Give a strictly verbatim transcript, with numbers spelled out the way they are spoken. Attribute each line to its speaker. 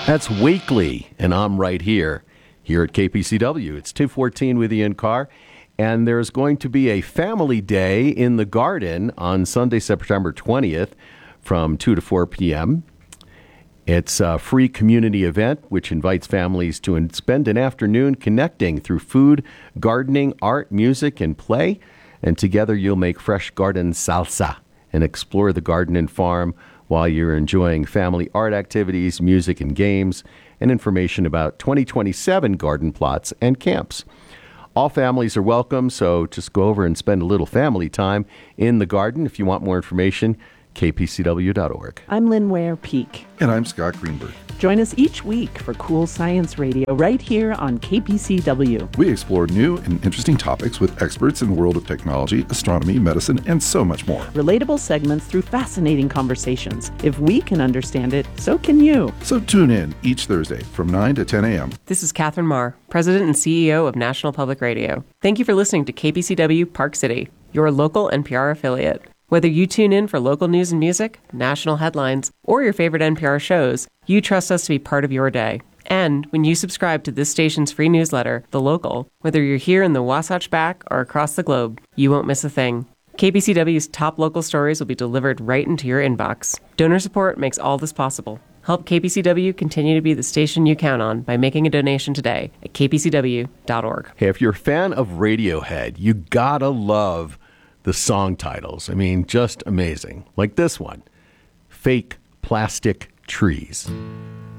Speaker 1: That's Wakely, and I'm right here, here at K P C W. It's two fourteen with Ian Carr, and there's going to be a family day in the Garden on Sunday, September twentieth from two to four p.m. It's a free community event which invites families to spend an afternoon connecting through food, gardening, art, music, and play. And together you'll make fresh garden salsa and explore the garden and farm while you're enjoying family art activities, music and games, and information about twenty twenty-seven garden plots and camps. All families are welcome, so just go over and spend a little family time in the garden. If you want more information, k p c w dot org.
Speaker 2: I'm Lynn Ware-Peak.
Speaker 3: And I'm Scott Greenberg.
Speaker 2: Join us each week for Cool Science Radio right here on K P C W.
Speaker 3: We explore new and interesting topics with experts in the world of technology, astronomy, medicine, and so much more.
Speaker 2: Relatable segments through fascinating conversations. If we can understand it, so can you.
Speaker 3: So tune in each Thursday from nine to ten a.m.
Speaker 4: This is Catherine Marr, President and C E O of National Public Radio. Thank you for listening to K P C W Park City, your local N P R affiliate. Whether you tune in for local news and music, national headlines, or your favorite N P R shows, you trust us to be part of your day. And when you subscribe to this station's free newsletter, The Local, whether you're here in the Wasatch Back or across the globe, you won't miss a thing. K P C W's top local stories will be delivered right into your inbox. Donor support makes all this possible. Help K P C W continue to be the station you count on by making a donation today at k p c w dot org.
Speaker 1: Hey, if you're a fan of Radiohead, you gotta love the song titles. I mean, just amazing. Like this one, Fake Plastic Trees.